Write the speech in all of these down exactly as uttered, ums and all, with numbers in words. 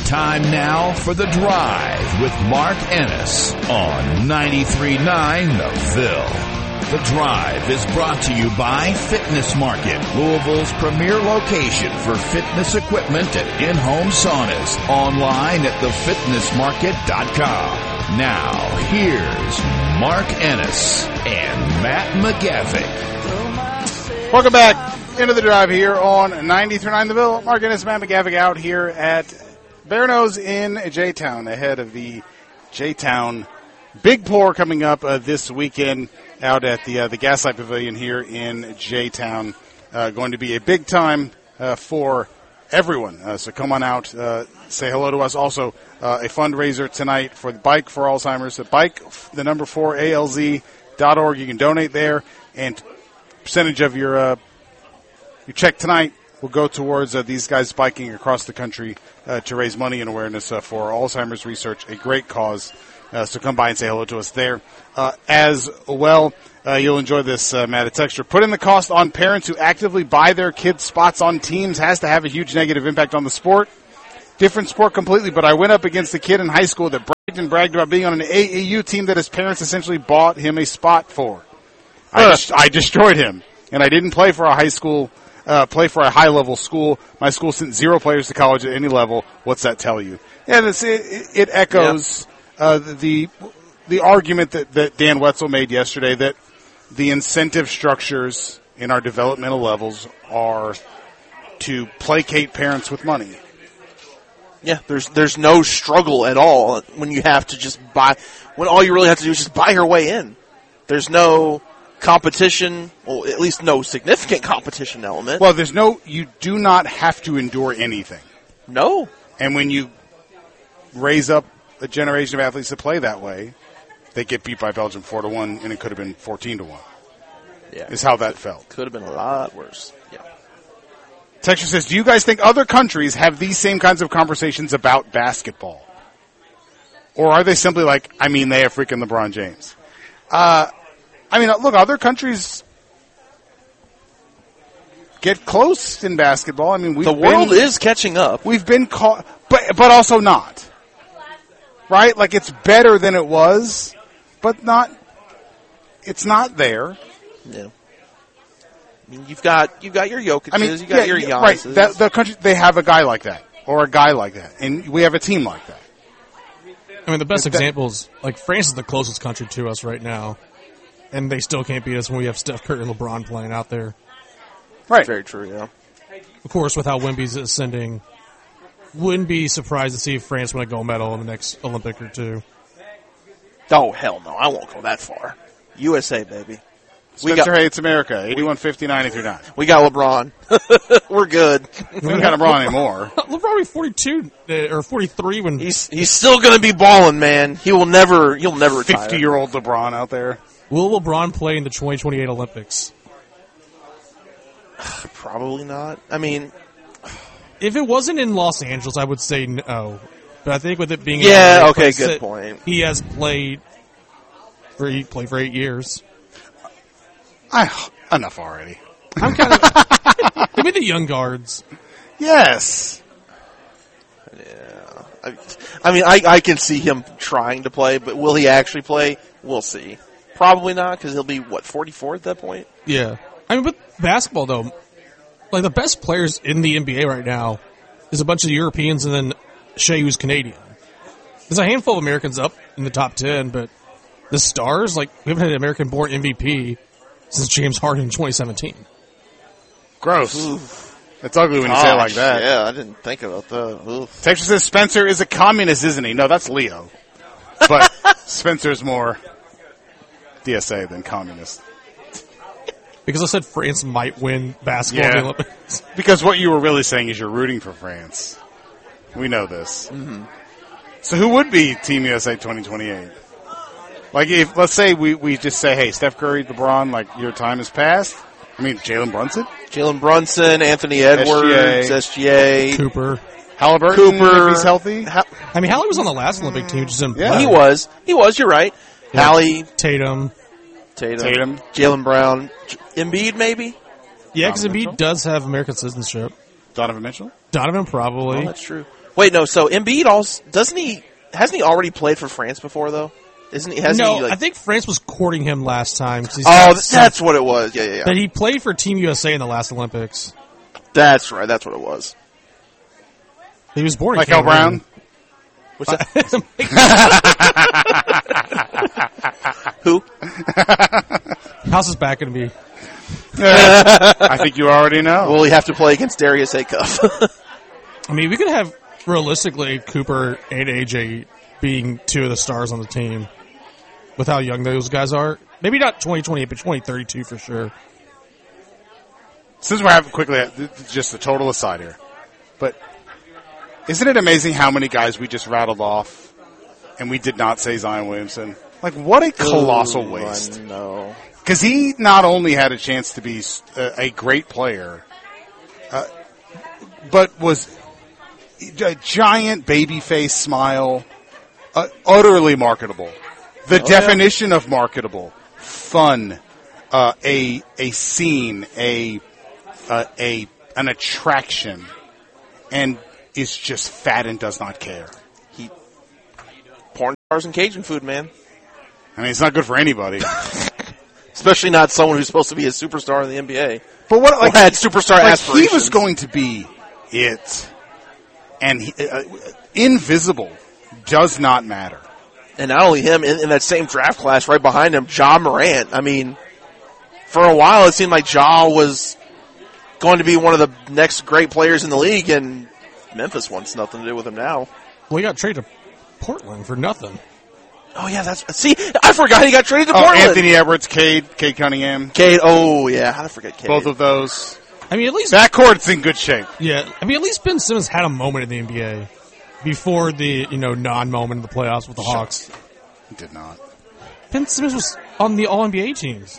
Time now for The Drive with Mark Ennis on ninety-three point nine The Ville. The Drive is brought to you by Fitness Market, Louisville's premier location for fitness equipment and in-home saunas. Online at the fitness market dot com. Now, here's Mark Ennis and Matt McGavick. Welcome back into The Drive here on ninety-three point nine The Ville. Mark Ennis, Matt McGavick out here at Barano's in J-Town ahead of the J-Town Big Pour coming up uh, this weekend out at the uh, the Gaslight Pavilion here in J-Town. Uh, going to be a big time uh, for everyone. Uh, so come on out, uh, say hello to us. Also, uh, a fundraiser tonight for the Bike for Alzheimer's. The Bike, the number four, A L Z dot org. You can donate there, and percentage of your uh, your check tonight will go towards uh, these guys biking across the country uh, to raise money and awareness uh, for Alzheimer's research, a great cause. Uh, so come by and say hello to us there. Uh, as well, uh, you'll enjoy this, uh, Matt. It's extra. Putting the cost on parents who actively buy their kids spots on teams has to have a huge negative impact on the sport. Different sport completely, but I went up against a kid in high school that bragged and bragged about being on an A A U team that his parents essentially bought him a spot for. I, just, I destroyed him, and I didn't play for a high school Uh, play for a high-level school. My school sent zero players to college at any level. What's that tell you? Yeah, this, it, it echoes yeah. uh, the the argument that, that Dan Wetzel made yesterday that the incentive structures in our developmental levels are to placate parents with money. Yeah, there's there's no struggle at all when you have to just buy, when all you really have to do is just buy your way in. There's no competition, well, at least no significant competition element. Well, there's no, you do not have to endure anything. No. And when you raise up a generation of athletes that play that way, they get beat by Belgium four to one, and it could have been fourteen to one. Yeah. Is how that felt. Could have been a lot worse. Yeah. Texture says, do you guys think other countries have these same kinds of conversations about basketball? Or are they simply like, I mean, they have freaking LeBron James? Uh, I mean, look, other countries get close in basketball. I mean, we've the world been, is catching up. We've been caught, but but also not, right? Like it's better than it was, but not. It's not there. Yeah. I mean, you've got you've got your Jokic's, I mean, you got yeah, your yeah, right? Giannis's. That, the country they have a guy like that or a guy like that, and we have a team like that. I mean, the best That- example is like France is the closest country to us right now. And they still can't beat us when we have Steph Curry and LeBron playing out there. Right. Very true, yeah. Of course, with how Wemby's ascending, wouldn't be surprised to see France win a gold medal in the next Olympic or two. Oh, hell no. I won't go that far. U S A, baby. We We got, got, hates America, eighty-one fifty, ninety-three nine. we got LeBron. We're good. We don't got LeBron anymore. LeBron was forty-two uh, or forty-three when He's he's still going to be balling, man. He will never he'll never retire. fifty-year-old LeBron out there. Will LeBron play in the twenty twenty-eight Olympics? Probably not. I mean, If it wasn't in Los Angeles, I would say no. But I think with it being Yeah, in L A, okay, place good that point. He has played for he played for eight years. I, enough already. I'm kind of give me the young guards. Yes. yeah. I, I mean, I, I can see him trying to play, but will he actually play? We'll see. Probably not, because he'll be, what, forty-four at that point? Yeah. I mean, but basketball, though, like the best players in the N B A right now is a bunch of Europeans and then Shea, who's Canadian. There's a handful of Americans up in the top ten, but the stars, like, we haven't had an American-born M V P since James Harden in twenty seventeen. Gross. Oof. It's ugly when you say it like Gosh, that. Yeah, I didn't think about that. Oof. Texas says Spencer is a communist, isn't he? No, that's Leo. But Spencer's more D S A than communist. Because I said France might win basketball Yeah. in the Olympics. Because what you were really saying is you're rooting for France. We know this. Mm-hmm. So who would be Team U S A twenty twenty-eight? Like, if let's say we, we just say, hey, Steph Curry, LeBron, like, your time has passed. I mean, Jalen Brunson? Jalen Brunson, Anthony Edwards, S G A. Cooper. Halliburton, Cooper. if he's healthy. Ha- I mean, Hallie was on the last Olympic team, just didn't Yeah. play. he was. He was, you're right. Yeah. Hallie, Tatum. Tatum, Tatum. Jalen Brown, J- Embiid maybe? Yeah, because Donovan Embiid Mitchell? does have American citizenship. Donovan Mitchell? Donovan Oh, probably. that's true. Wait, no. So Embiid also doesn't he? Hasn't he already played for France before though? Isn't he? Hasn't no, he, like, I think France was courting him last time. He's oh, got that's what it was. Yeah, yeah, yeah. But he played for Team U S A in the last Olympics. That's right. That's what it was. He was born in Michael Cameroon. Brown. What's that? Who? How's his back going to be? I think you already know. Will he have to play against Darius Acuff? I mean, we could have realistically Cooper and A J being two of the stars on the team with how young those guys are. Maybe not twenty twenty-eight, but twenty thirty-two for sure. Since we're having quickly, just a total aside here, but isn't it amazing how many guys we just rattled off and we did not say Zion Williamson? Like, what a colossal Ooh, waste. No. Because he not only had a chance to be a, a great player, uh, but was a giant baby face smile, uh, utterly marketable. The Oh, definition of marketable, fun, uh, a a scene, a uh, a an attraction, and is just fat and does not care. He porn stars and Cajun food, man. I mean, it's not good for anybody. Especially not someone who's supposed to be a superstar in the N B A. But what, like, or had superstar like aspirations. he was going to be it, and he, uh, invisible does not matter. And not only him, in, in that same draft class right behind him, Ja Morant. I mean, for a while it seemed like Ja was going to be one of the next great players in the league, and Memphis wants nothing to do with him now. Well, he got traded to Portland for nothing. Oh, yeah, that's... See, I forgot he got traded to Oh, Portland. Anthony Edwards, Cade, Cade Cunningham, Cade, oh, yeah, how did I forget Cade? both of those. I mean, at least Backcourt's in good shape. yeah. I mean, at least Ben Simmons had a moment in the N B A before the you know non-moment in the playoffs with the Hawks. He did not. Ben Simmons was on the All N B A teams.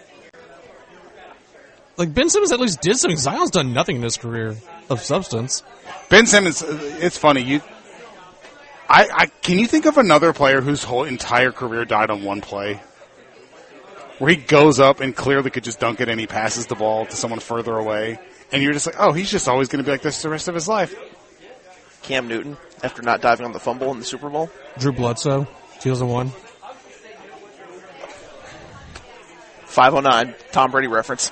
Like Ben Simmons at least did something. Zion's done nothing in his career of substance. Ben Simmons, uh, it's funny. You, I, I, can you think of another player whose whole entire career died on one play? Where he goes up and clearly could just dunk it and he passes the ball to someone further away. And you're just like, oh, he's just always going to be like this the rest of his life. Cam Newton, after not diving on the fumble in the Super Bowl. Drew Bledsoe, two thousand one. five oh nine, Tom Brady reference.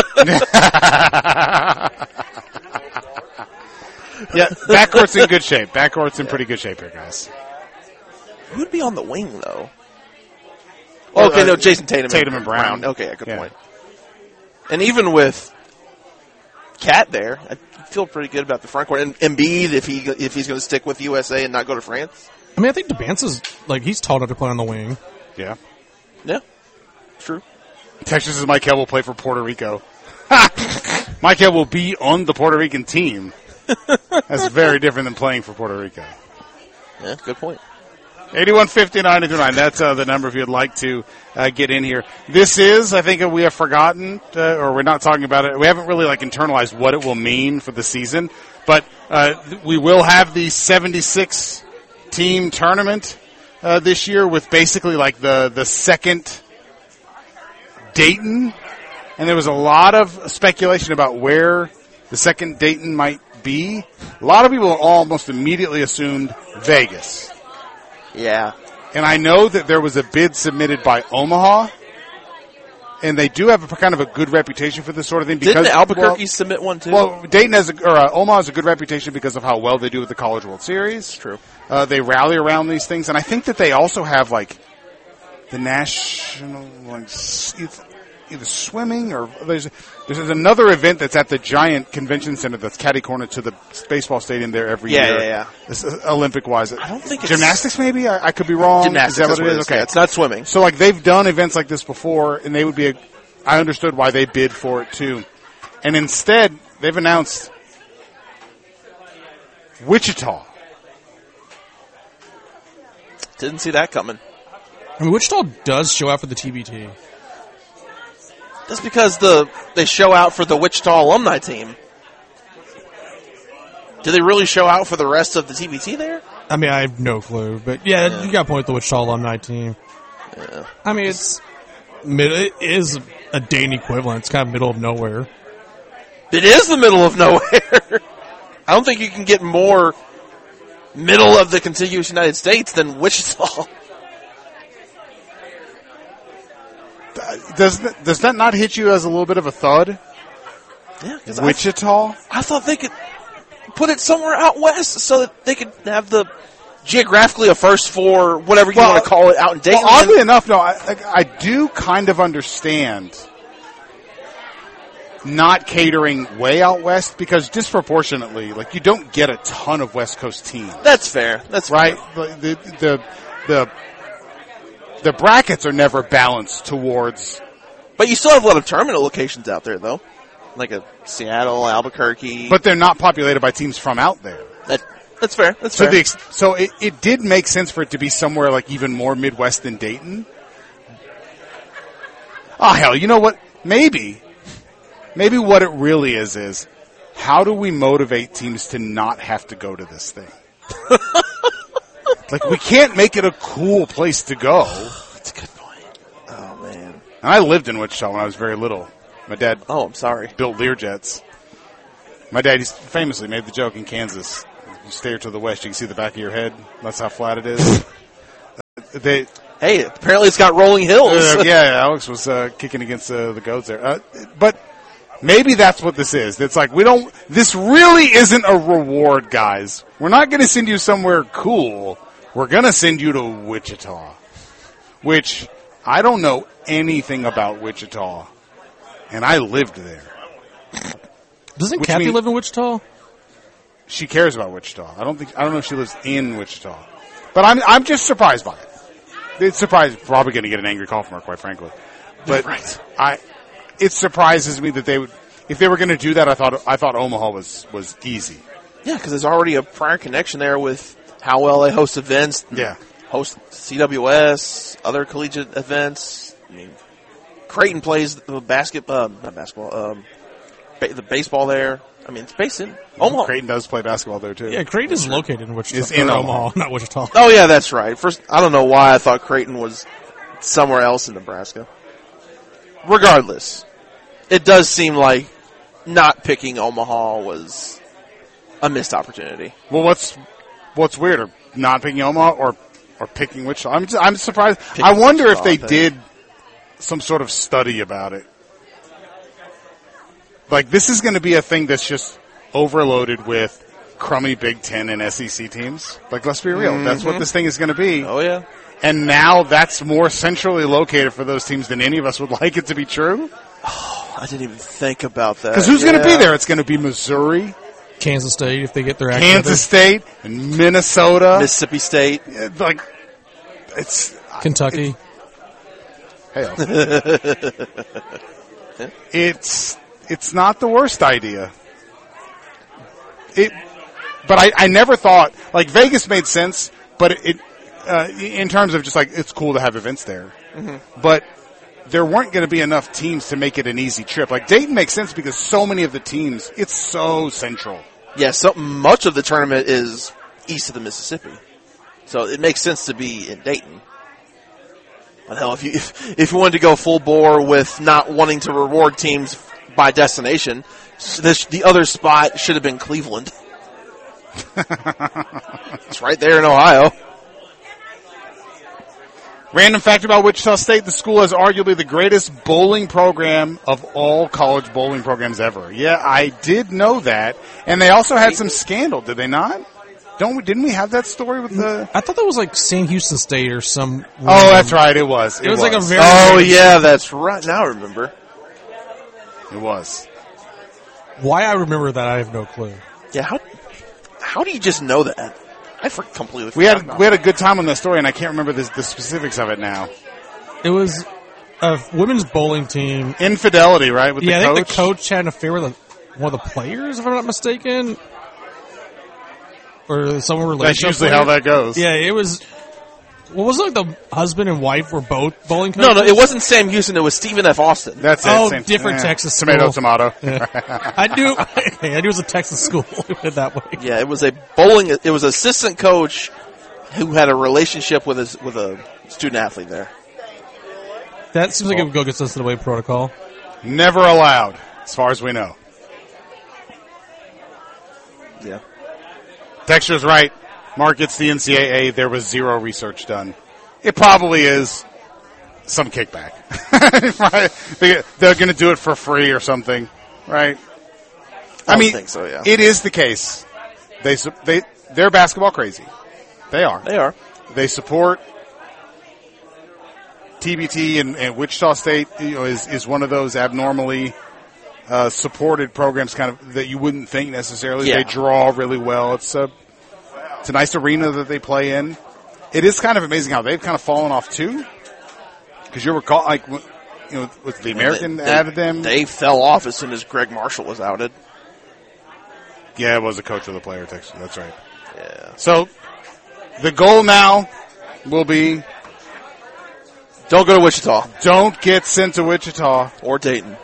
Yeah, backcourt's in good shape. Backcourt's in pretty good shape here, guys. Who'd be on the wing, though? Oh, okay, uh, no, Jason Tatum, Tatum and Brown. Okay, yeah, good Yeah. point. And even with Cat there, I feel pretty good about the front court. And Embiid, if he if he's going to stick with U S A and not go to France. I mean, I think DeBance's like he's tall enough to play on the wing. Yeah. Yeah, true. Texas' Michael will play for Puerto Rico. Michael will be on the Puerto Rican team. That's very different than playing for Puerto Rico. Yeah, good point. eighty-one fifty-nine ninety-nine. That's uh, the number if you'd like to uh, get in here. This is, I think, uh, we have forgotten, uh, or we're not talking about it. We haven't really like internalized what it will mean for the season. But uh, we will have the seventy-six team tournament uh, this year with basically like the the second Dayton, and there was a lot of speculation about where the second Dayton might be. A lot of people almost immediately assumed Vegas. Yeah. And I know that there was a bid submitted by Omaha, and they do have a kind of a good reputation for this sort of thing. Because, Didn't Albuquerque well, submit one, too? Well, Dayton has, a, or uh, Omaha has a good reputation because of how well they do with the College World Series. True. Uh, they rally around these things, and I think that they also have like the national, like, either swimming or there's there's another event that's at the giant convention center that's catty corner to the baseball stadium there every Yeah, year. yeah, yeah. This is Olympic wise. I don't think it's- gymnastics. Maybe I, I could be wrong. Gymnastics, Is that that's what it what is? it is. Okay, Yeah, it's not swimming. So like they've done events like this before, and they would be. A, I understood why they bid for it too, and instead they've announced Wichita. Didn't see that coming. I mean, Wichita does show out for the T B T. That's because the they show out for the Wichita alumni team. Do they really show out for the rest of the T B T there? I mean, I have no clue, but yeah, Yeah. you got a point with the Wichita alumni team. Yeah. I mean, it's mid, it is a Dayton equivalent. It's kind of middle of nowhere. It is the middle of nowhere. I don't think you can get more middle of the contiguous United States than Wichita. Does that, does that not hit you as a little bit of a thud? Yeah, because Wichita? I, I thought they could put it somewhere out west so that they could have the geographically a first for whatever you Well, want to call it out in Dayton. Well, oddly enough, no, I, I, I do kind of understand not catering way out west because disproportionately, like you don't get a ton of West Coast teams. That's fair. That's right. fair. The, the the the the brackets are never balanced towards. But you still have a lot of tournament locations out there, though, like a Seattle, Albuquerque. But they're not populated by teams from out there. That, that's fair. That's so fair. the ex- so it, it did make sense for it to be somewhere like even more Midwest than Dayton. Oh hell, you know what? Maybe. Maybe what it really is is, how do we motivate teams to not have to go to this thing? Like, we can't make it a cool place to go. That's a good point. Oh, man. And I lived in Wichita when I was very little. My dad Oh, I'm sorry. built Learjets. My dad used famously made the joke in Kansas, you stare to the west, you can see the back of your head. That's how flat it is. they... Hey, apparently it's got rolling hills. Uh, yeah, Alex was uh, kicking against uh, the goats there. Uh, but... Maybe that's what this is. It's like, we don't, this really isn't a reward, guys. We're not going to send you somewhere cool. We're going to send you to Wichita. Which, I don't know anything about Wichita. And I lived there. Doesn't Which Kathy mean- live in Wichita? She cares about Wichita. I don't think, I don't know if she lives in Wichita. But I'm, I'm just surprised by it. It's surprised, probably going to get an angry call from her, quite frankly. But Right. I, it surprises me that they would, if they were going to do that, I thought I thought Omaha was, was easy. Yeah, because there's already a prior connection there with how well they host events. Yeah. Host C W S, other collegiate events. I mean, Creighton plays the basket, uh, not basketball, um, ba- the baseball there. I mean, it's based in Omaha. Creighton does play basketball there too. Yeah, Creighton is located in Wichita. It's in or Omaha. Omaha, not Wichita. Oh yeah, that's right. First, I don't know why I thought Creighton was somewhere else in Nebraska. Regardless, it does seem like not picking Omaha was a missed opportunity. Well, what's what's weirder, not picking Omaha or or picking Wichita? I'm just, I'm surprised. Picking I wonder Wichita, if they I think. did some sort of study about it. Like, this is going to be a thing that's just overloaded with crummy Big Ten and S E C teams. Like, let's be real. Mm-hmm. That's what this thing is going to be. Oh yeah. And now that's more centrally located for those teams than any of us would like it to be true. I didn't even think about that. Because who's going to Yeah. be there? It's going to be Missouri, Kansas State, if they get their act Kansas State, and Minnesota. Mississippi State. Uh, Like, it's together. Kentucky. hell. it's it's not the worst idea. It, but I, I never thought like Vegas made sense, but it, it uh, in terms of just like it's cool to have events there, Mm-hmm. but there weren't going to be enough teams to make it an easy trip. Like Dayton makes sense because so many of the teams, it's so central. Yeah, so much of the tournament is east of the Mississippi, so it makes sense to be in Dayton. But hell, if you if, if you wanted to go full bore with not wanting to reward teams by destination, this, the other spot should have been Cleveland. It's right there in Ohio. Random fact about Wichita State, the school has arguably the greatest bowling program of all college bowling programs ever. Yeah, I did know that. And they also had some scandal, did they not? Don't we, didn't we have that story with the... I thought that was like Saint Houston State or some. Oh, that's right, it was. It, It was like a very- Oh yeah, that's right. Now I remember. It was. Why I remember that, I have no clue. Yeah, how how do you just know that? I for, completely We forgot had about we had a good time on that story, and I can't remember the, the specifics of it now. It was a women's bowling team. Infidelity, right, with Yeah, the I coach? think the coach had an affair with a, one of the players, if I'm not mistaken. Or someone related. That's usually how that goes. Yeah, it was. Well, was it like the husband and wife were both bowling No, coaches? no, it wasn't Sam Houston. It was Stephen F. Austin. That's it. Oh, same- different eh, Texas Tomato, school. tomato. I knew. I knew it was a Texas school. Put it that way. Yeah, it was a bowling. It was an assistant coach who had a relationship with his with a student athlete there. That seems like it would go against us in the way protocol. Never allowed, as far as we know. Yeah. Texture's right. Mark, it's the N C double A. There was zero research done. It probably is some kickback. Right? They're going to do it for free or something, right? I, I mean, think so, yeah. It is the case. They they they're basketball crazy. They are. They are. They support T B T, and, and Wichita State. You know, is is one of those abnormally uh, supported programs, kind of that you wouldn't think necessarily. Yeah. They draw really well. It's a it's a nice arena that they play in. It is kind of amazing how they've kind of fallen off too, because you recall, like, you know, with the American they, they, added them. They fell off as soon as Greg Marshall was outed. Yeah, it was the coach of the player, Texas. That's right. Yeah. So the goal now will be Don't go to Wichita. don't get sent to Wichita. Or Dayton.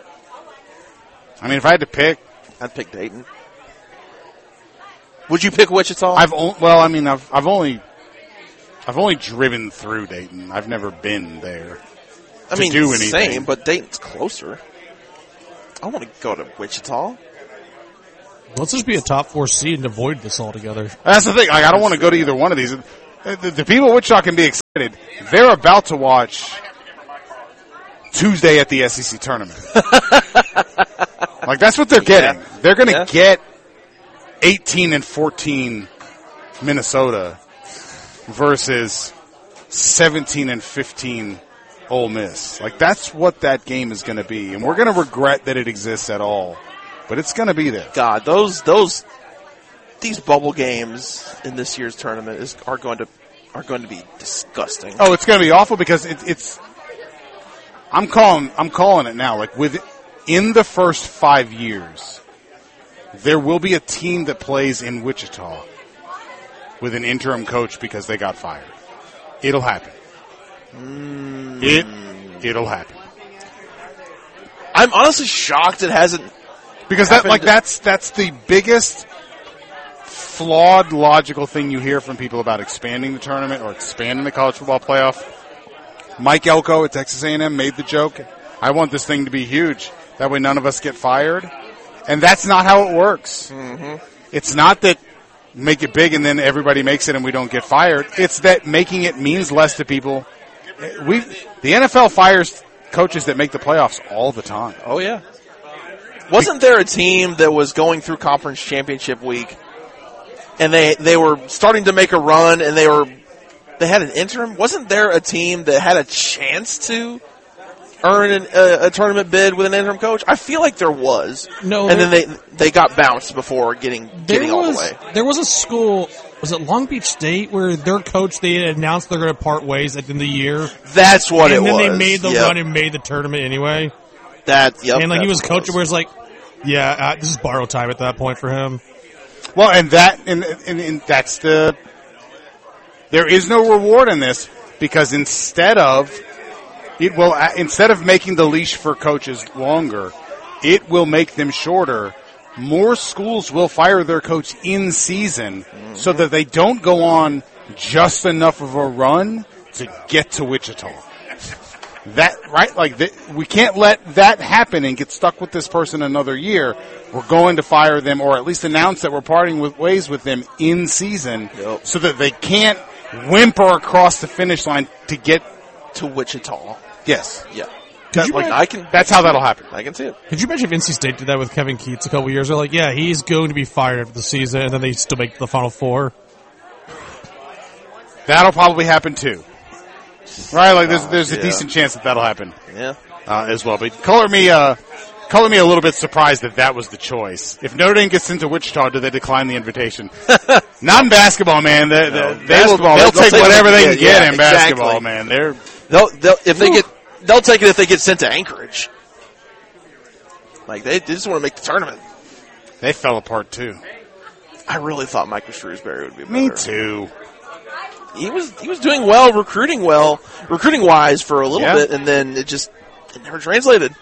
I mean, if I had to pick, I'd pick Dayton. Would you pick Wichita? I've o- well, I mean, I've I've only I've only driven through Dayton. I've never been there. I to mean, do anything. same, but Dayton's closer. I want to go to Wichita. Let's just be a top four seed and avoid this altogether. That's the thing. Like, I don't want to go to either one of these. The, the people of Wichita can be excited. They're about to watch Tuesday at the S E C tournament. Like, that's what they're getting. Yeah. They're going to Yeah. get eighteen and fourteen Minnesota versus seventeen and fifteen Ole Miss. Like, that's what that game is going to be. And we're going to regret that it exists at all. But it's going to be there. God, those those these bubble games in this year's tournament is are going to are going to be disgusting. Oh, it's going to be awful because it, it's. I'm calling. I'm calling it now. Like with in the first five years, there will be a team that plays in Wichita with an interim coach because they got fired. It'll happen. Mm. It it'll happen I'm honestly shocked it hasn't. because that happened. like that's that's the biggest flawed logical thing you hear from people about expanding the tournament or expanding the college football playoff. Mike Elko at Texas A and M made the joke, I want this thing to be huge. That way none of us get fired. And that's not how it works. Mm-hmm. It's not that make it big and then everybody makes it and we don't get fired. It's that making it means less to people. We The N F L fires coaches that make the playoffs all the time. Oh yeah. Wasn't there a team that was going through conference championship week, and they they were starting to make a run, and they were they had an interim? Wasn't there a team that had a chance to earn an, a, a tournament bid with an interim coach? I feel like there was. No, and there- then they they got bounced before getting getting There all was the way. there was a school, was it Long Beach State, where their coach, they had announced they're going to part ways at the end of the year, That's what and it then was. they made the Yep. run and made the tournament anyway. That yep. And like he that's was what it coaching, where it's like, yeah, uh, this is borrowed time at that point for him. Well, and that and, and, and that's the there is no reward in this because instead of it will instead of making the leash for coaches longer, it will make them shorter. More schools will fire their coach in season mm-hmm. so that they don't go on just enough of a run to get to Wichita. That right, like the, we can't let that happen and get stuck with this person another year. We're going to fire them, or at least announce that we're parting with ways with them in season, Yep. so that they can't whimper across the finish line to get. to Wichita. Yes, Yeah. That- you like, imagine- I can that's how that'll happen. I can see it. Could you imagine if N C State did that with Kevin Keats a couple years ago? Like, yeah, he's going to be fired after the season, and then they still make the Final Four. That'll probably happen too. Right, like there's there's a Yeah. decent chance that that'll happen Yeah. uh, as well. But color me, uh, color me a little bit surprised that that was the choice. If Notre Dame gets into Wichita, do they decline the invitation? Not in basketball, man. The, the, No, they basketball, will, they'll, they'll take take whatever what they they can get. get Yeah, in basketball, exactly. man. They're They'll, they'll if they get they'll take it if they get sent to Anchorage. Like they, they just want to make the tournament. they fell apart too. I really thought Michael Shrewsbury would be better. Me too. He was he was doing well, recruiting well, recruiting wise for a little Yeah. bit, and then it just it never translated.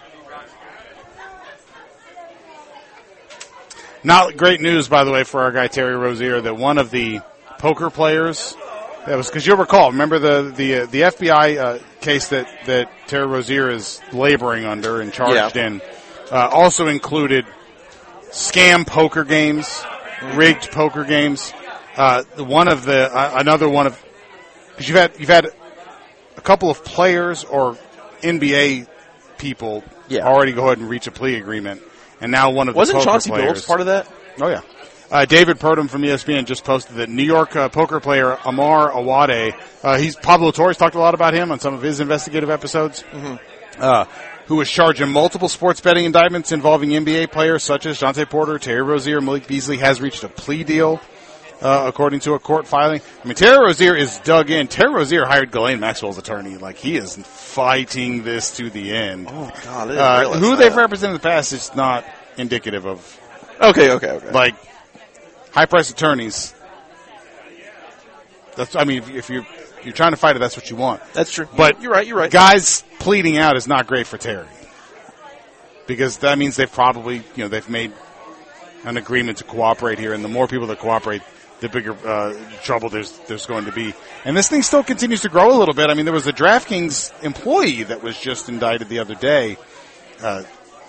Not great news, by the way, for our guy Terry Rozier, that one of the poker players that was because you'll recall, remember the the uh, the F B I uh, case that that Terry Rozier is laboring under and charged Yeah. in, uh, also included scam poker games, rigged poker games. Uh, one of the uh, another one of because you've had you've had a couple of players or N B A people Yeah. already go ahead and reach a plea agreement, and now one of the Wasn't poker Chauncey players, Billups part of that? Oh yeah. Uh, David Purdom from E S P N just posted that New York uh, poker player Amar Awade, uh, he's Pablo Torres talked a lot about him on some of his investigative episodes, mm-hmm. uh, who was charged in multiple sports betting indictments involving N B A players such as Jonte Porter, Terry Rozier, Malik Beasley, has reached a plea deal, uh, according to a court filing. I mean, Terry Rozier is dug in. Terry Rozier hired Ghislaine Maxwell's attorney. Like, he is fighting this to the end. Oh, God. I didn't Uh, realize who that. they've represented in the past is not indicative of, Okay, okay, okay. like, high-priced attorneys. That's, I mean, if, if you're, you're trying to fight it, that's what you want. That's true. But you're right, you're right. Guys pleading out is not great for Terry. Because that means they've probably, you know, they've made an agreement to cooperate here, and the more people that cooperate, the bigger uh, trouble there's there's going to be. And this thing still continues to grow a little bit. I mean, there was a DraftKings employee that was just indicted the other day. Uh,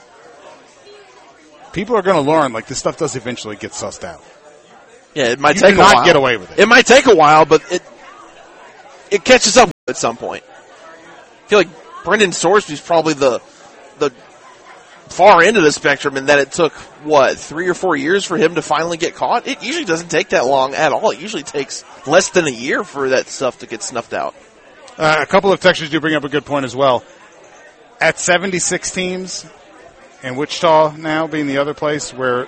people are going to learn, like, this stuff does eventually get sussed out. Yeah, it might You take a cannot while. get away with it. It might take a while, but it it catches up at some point. I feel like Brendan Sorsby's probably the the far end of the spectrum in that it took, what, three or four years for him to finally get caught? It usually doesn't take that long at all. It usually takes less than a year for that stuff to get snuffed out. Uh, a couple of textures do bring up a good point as well. At seventy-six teams, and Wichita now being the other place where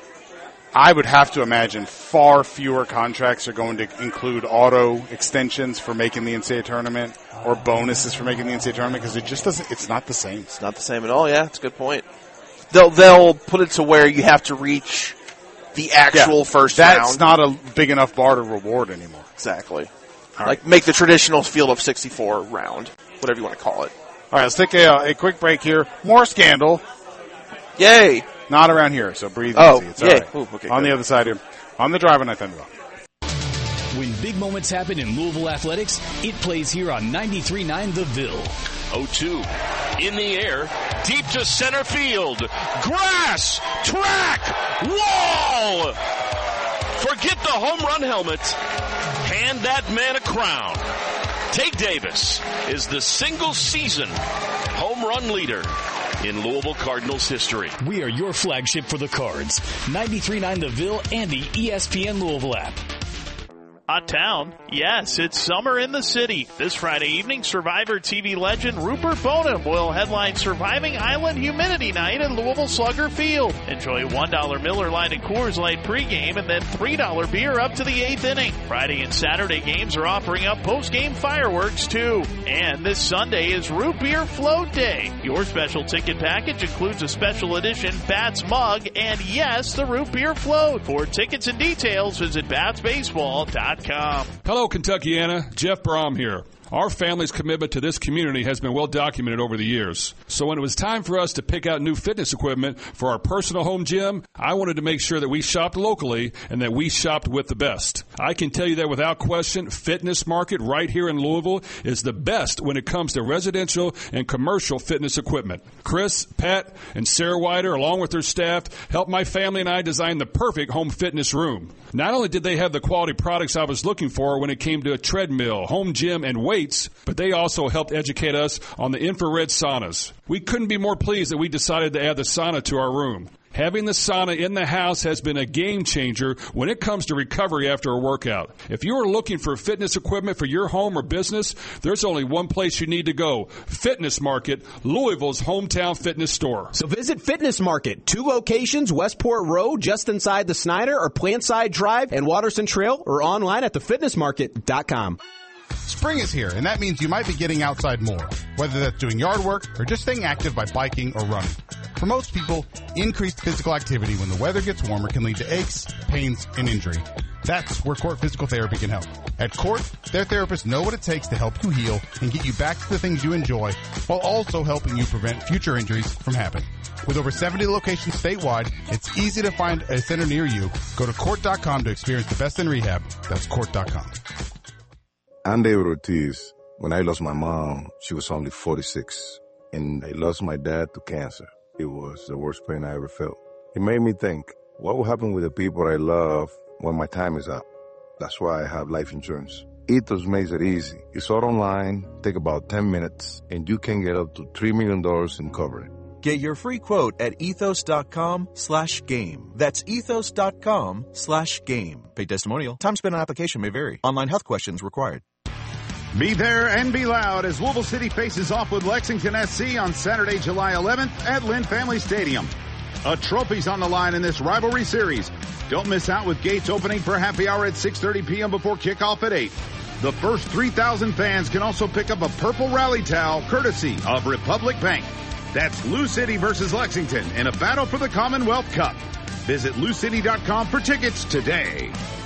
I would have to imagine far fewer contracts are going to include auto extensions for making the N C double A tournament or bonuses for making the N C double A tournament, because it just doesn't, it's not the same. It's not the same at all, yeah, that's a good point. They'll, they'll put it to where you have to reach the actual Yeah, first that's round. not a big enough bar to reward anymore. Exactly. All Like, right. make the traditional field of sixty-four round, whatever you want to call it. All right, let's take a, uh, a quick break here. More scandal. Yay! Not around here, so breathe Oh, easy. It's all yay. right. Ooh, okay, on good. the other side here. On the drive on I ten. When big moments happen in Louisville athletics, it plays here on ninety-three point nine The Ville. oh two in the air, deep to center field. Grass, track, wall. Forget the home run helmet. Hand that man a crown. Tate Davis is the single season home run leader in Louisville Cardinals history. We are your flagship for the Cards. ninety-three point nine The Ville and the E S P N Louisville app. Hot town? Yes, it's summer in the city. This Friday evening, Survivor T V legend Rupert Bonham will headline Surviving Island Humidity Night at Louisville Slugger Field. Enjoy one dollar Miller Lite and Coors Light pregame and then three dollar beer up to the eighth inning. Friday and Saturday games are offering up postgame fireworks too. And this Sunday is Root Beer Float Day. Your special ticket package includes a special edition Bats mug and, yes, the Root Beer Float. For tickets and details, visit bats baseball dot com. Hello, Kentuckiana. Jeff Brom here. Our family's commitment to this community has been well documented over the years. So when it was time for us to pick out new fitness equipment for our personal home gym, I wanted to make sure that we shopped locally and that we shopped with the best. I can tell you that without question, Fitness Market right here in Louisville is the best when it comes to residential and commercial fitness equipment. Chris, Pat, and Sarah Wider, along with their staff, helped my family and I design the perfect home fitness room. Not only did they have the quality products I was looking for when it came to a treadmill, home gym, and weights, but they also helped educate us on the infrared saunas. We couldn't be more pleased that we decided to add the sauna to our room. Having the sauna in the house has been a game changer when it comes to recovery after a workout. If you are looking for fitness equipment for your home or business, there's only one place you need to go. Fitness Market, Louisville's hometown fitness store. So visit Fitness Market, two locations, Westport Road, just inside the Snyder or Plantside Drive and Waterson Trail, or online at the fitness market dot com. Spring is here, and that means you might be getting outside more, whether that's doing yard work or just staying active by biking or running. For most people, increased physical activity when the weather gets warmer can lead to aches, pains, and injury. That's where Court Physical Therapy can help. At Court, their therapists know what it takes to help you heal and get you back to the things you enjoy, while also helping you prevent future injuries from happening. With over seventy locations statewide, it's easy to find a center near you. Go to court dot com to experience the best in rehab. That's court dot com. I'm David Ortiz. When I lost my mom, she was only forty-six, and I lost my dad to cancer. It was the worst pain I ever felt. It made me think, what will happen with the people I love when my time is up? That's why I have life insurance. Ethos makes it easy. It's all online, take about ten minutes, and you can get up to three million dollars in coverage. Get your free quote at ethos.com slash game. That's ethos.com slash game. Paid testimonial. Time spent on application may vary. Online health questions required. Be there and be loud as Louisville City faces off with Lexington S C on Saturday, July eleventh at Lynn Family Stadium. A trophy's on the line in this rivalry series. Don't miss out with gates opening for happy hour at six thirty p.m. before kickoff at eight. The first three thousand fans can also pick up a purple rally towel courtesy of Republic Bank. That's Lou City versus Lexington in a battle for the Commonwealth Cup. Visit lou city dot com for tickets today.